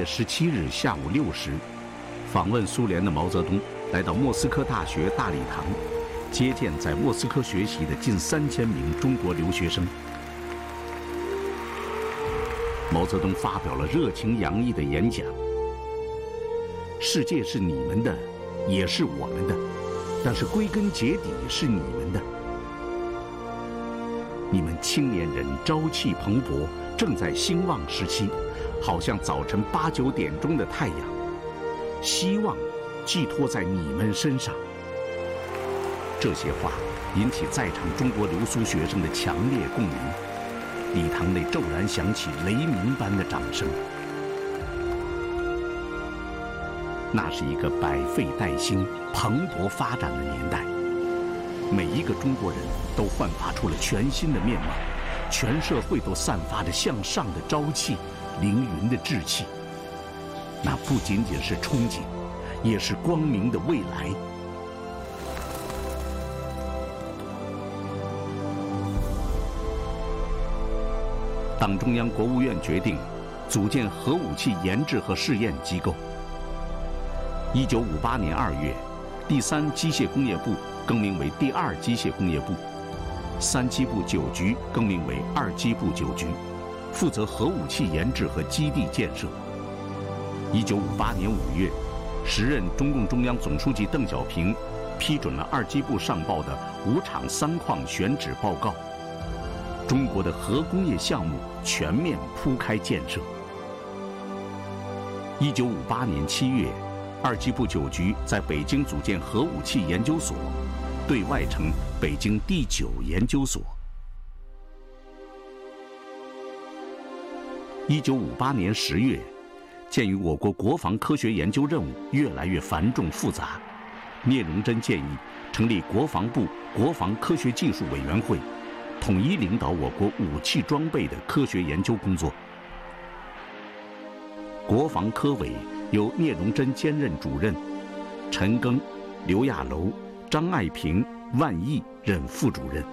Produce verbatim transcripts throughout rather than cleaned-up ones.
月十七日下午六时，访问苏联的毛泽东来到莫斯科大学大礼堂，接见在莫斯科学习的近三千名中国留学生。毛泽东发表了热情洋溢的演讲：世界是你们的，也是我们的，但是归根结底是你们的。你们青年人朝气蓬勃，正在兴旺时期，好像早晨八九点钟的太阳，希望寄托在你们身上。这些话引起在场中国留苏学生的强烈共鸣，礼堂内骤然响起雷鸣般的掌声。那是一个百废待兴、蓬勃发展的年代，每一个中国人都焕发出了全新的面貌，全社会都散发着向上的朝气、凌云的志气。那不仅仅是憧憬，也是光明的未来。党中央、国务院决定组建核武器研制和试验机构。一九五八年二月，第三机械工业部更名为第二机械工业部，三机部九局更名为二机部九局，负责核武器研制和基地建设。一九五八年五月，时任中共中央总书记邓小平批准了二机部上报的五厂三矿选址报告，中国的核工业项目全面铺开建设。一九五八年七月，二机部九局在北京组建核武器研究所，对外称北京第九研究所。一九五八年十月，鉴于我国国防科学研究任务越来越繁重复杂，聂荣臻建议成立国防部国防科学技术委员会，统一领导我国武器装备的科学研究工作。国防科委由聂荣臻兼任主任，陈赓、刘亚楼、张爱萍、万毅任副主任。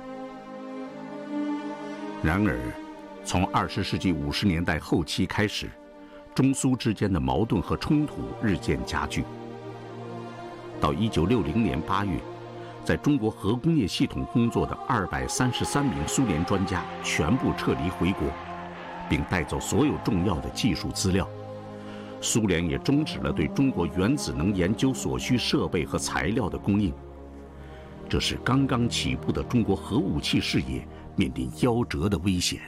然而，从二十世纪五十年代后期开始，中苏之间的矛盾和冲突日渐加剧。到一九六零年八月，在中国核工业系统工作的二百三十三名苏联专家全部撤离回国，并带走所有重要的技术资料。苏联也终止了对中国原子能研究所需设备和材料的供应。这是刚刚起步的中国核武器事业面临夭折的危险。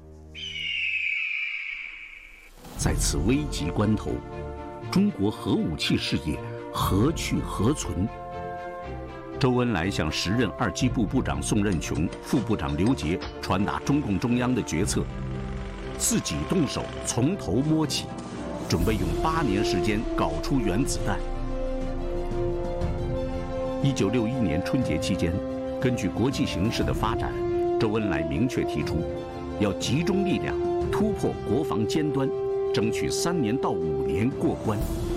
在此危急关头，中国核武器事业何去何从？周恩来向时任二机部部长宋任穷、副部长刘杰传达中共中央的决策，自己动手，从头摸起，准备用八年时间搞出原子弹。一九六一年春节期间，根据国际形势的发展，周恩来明确提出，要集中力量突破国防尖端，争取三年到五年过关。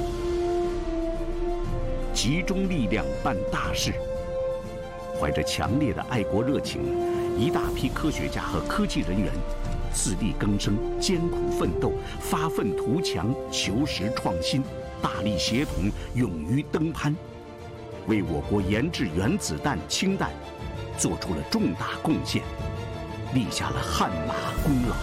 集中力量办大事，怀着强烈的爱国热情，一大批科学家和科技人员自力更生，艰苦奋斗，发愤图强，求实创新，大力协同，勇于登攀，为我国研制原子弹、氢弹做出了重大贡献，立下了汗马功劳。